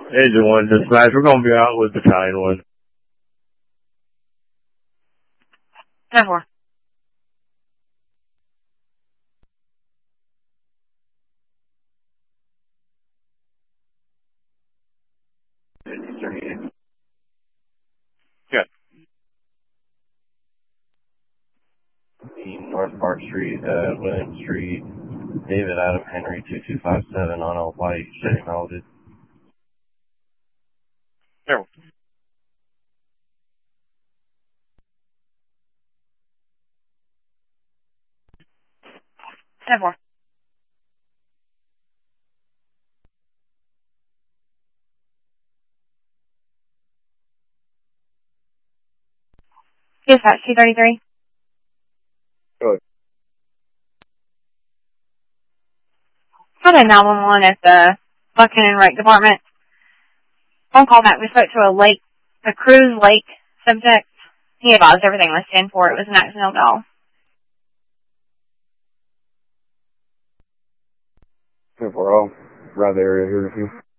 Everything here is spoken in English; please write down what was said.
Agent 1 dispatch, we're going to be out with Battalion 1. 10-4. Good. North Park Street, William Street, David Adam Henry 2257 on a white Chevy Malibu. Sure. Four. Dispatch 233. Good. Called in 911 at the Buchanan Rec Department. Phone call back. We spoke to a cruise lake subject. He advised everything was 10-4. It was an accidental dial. We're all around the area here with you.